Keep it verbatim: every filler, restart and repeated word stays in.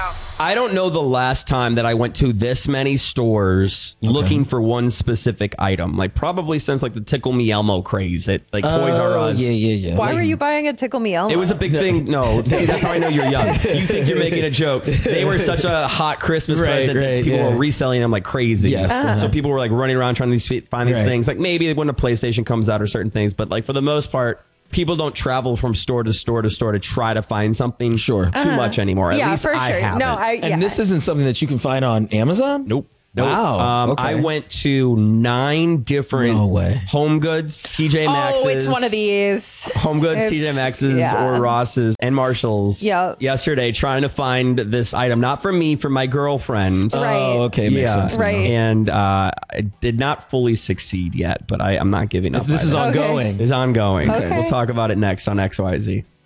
now. I don't know the last time that I went to this many stores okay. looking for one specific item. Like probably since like the Tickle Me Elmo craze at like oh, Toys R Us. Yeah, yeah, yeah. Why like, were you buying a Tickle Me Elmo? It was a big thing. No, see, that's how I know you're young. You think you're making a joke. They were such a hot Christmas right, present right, that people yeah. were reselling them like crazy. Yes. Uh-huh. So people were like running around trying to find these right. things. Like maybe when a PlayStation comes out or certain things, but like for the most part, people don't travel from store to store to store to try to find something sure. too uh-huh. much anymore. At yeah, least for I sure. haven't. No, I, yeah. And this isn't something that you can find on Amazon? Nope. Nope. Wow. Um, okay. I went to nine different no way. Home Goods, T J Maxx's. Oh, it's one of these. Home Goods, It's, T J Maxx's, yeah. or Ross's, and Marshall's. Yep. Yesterday, trying to find this item, not for me, for my girlfriend. Right. Oh, okay. Makes yeah. sense. Right. And uh, I did not fully succeed yet, but I, I'm not giving up. This is either. ongoing. Okay. It's ongoing. Okay. We'll talk about it next on X Y Z.